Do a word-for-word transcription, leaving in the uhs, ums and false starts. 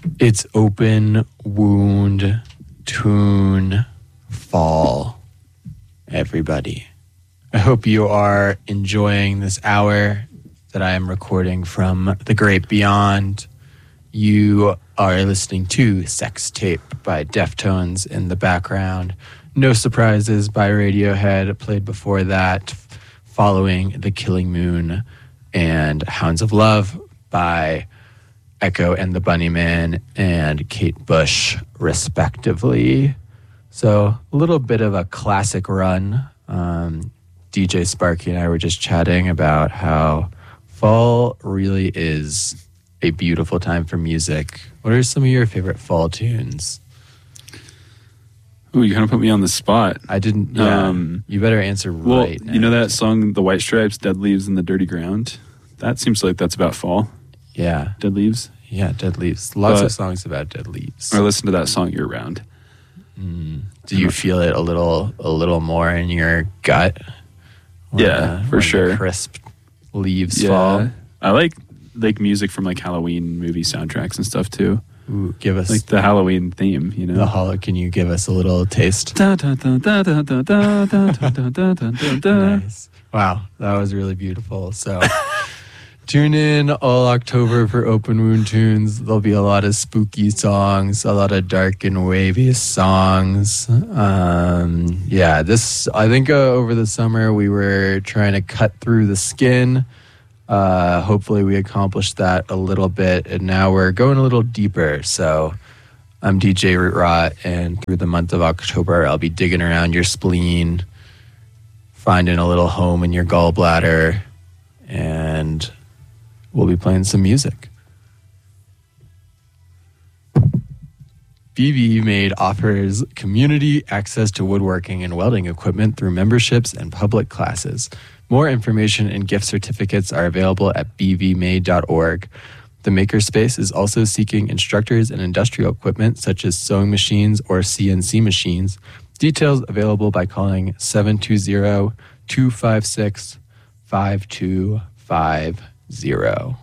It's Open Wound Tune Fall, everybody. I hope you are enjoying this hour that I am recording from the great beyond. You are listening to Sex Tape by Deftones in the background. No Surprises by Radiohead played before that, following The Killing Moon and Hounds of Love by Echo and the Bunnymen and Kate Bush, respectively. So a little bit of a classic run. Um, D J Sparky and I were just chatting about how fall really is a beautiful time for music. What are some of your favorite fall tunes? Ooh, you kind of put me on the spot. I didn't, yeah, um, you better answer well, right now. You know that song, The White Stripes, Dead Leaves in the Dirty Ground? That seems like that's about fall. Yeah. Dead Leaves? Yeah, Dead Leaves. Lots but, of songs about dead leaves. I listen to that song year round. Mm. Do you feel it a little a little more in your gut? Yeah, the, for sure. The crisp leaves yeah. fall. I like like music from like Halloween movie soundtracks and stuff too. Ooh, give us like the Halloween theme, you know. The hollow. Can you give us a little taste? Nice. Wow, that was really beautiful. So tune in all October for Open Wound Tunes. There'll be a lot of spooky songs, a lot of dark and wavy songs. Um, yeah, this, I think uh, over the summer we were trying to cut through the skin. Uh, hopefully we accomplished that a little bit, and now we're going a little deeper. So I'm D J Root Rot, and through the month of October, I'll be digging around your spleen, finding a little home in your gallbladder, and we'll be playing some music. B V Made offers community access to woodworking and welding equipment through memberships and public classes. More information and gift certificates are available at b v made dot org. The Makerspace is also seeking instructors in industrial equipment such as sewing machines or C N C machines. Details available by calling seven two zero, two five six, five two five zero.